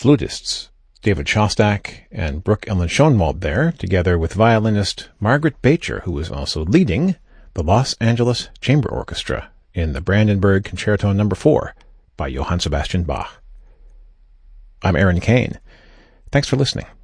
flutists David Shostak and Brooke Ellen Schoenwald there, together with violinist Margaret Beecher, who was also leading the Los Angeles Chamber Orchestra in the Brandenburg Concerto No. 4 by Johann Sebastian Bach. I'm Aaron Kane. Thanks for listening.